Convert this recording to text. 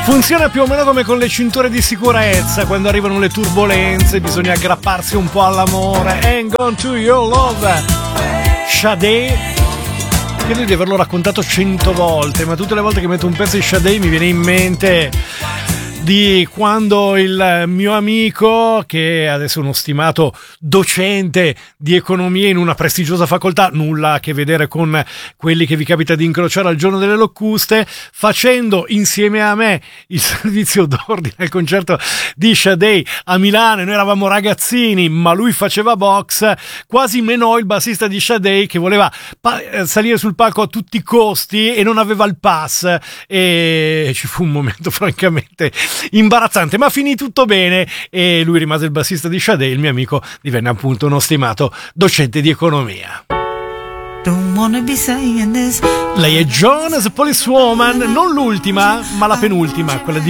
Funziona più o meno come con le cinture di sicurezza, quando arrivano le turbolenze bisogna aggrapparsi un po' all'amore. Hang on to your love. Sade, credo di averlo raccontato 100 volte, ma tutte le volte che metto un pezzo di Sade mi viene in mente di quando il mio amico, che adesso è uno stimato docente di economia in una prestigiosa facoltà, nulla a che vedere con quelli che vi capita di incrociare al giorno delle locuste, facendo insieme a me il servizio d'ordine al concerto di Sade a Milano, noi eravamo ragazzini ma lui faceva box, quasi menò il bassista di Sade che voleva salire sul palco a tutti i costi e non aveva il pass, e ci fu un momento francamente imbarazzante, ma finì tutto bene e lui rimase il bassista di Sade, il mio amico divenne appunto uno stimato docente di economia. Lei è Joan as a Policewoman, non l'ultima ma la penultima, quella di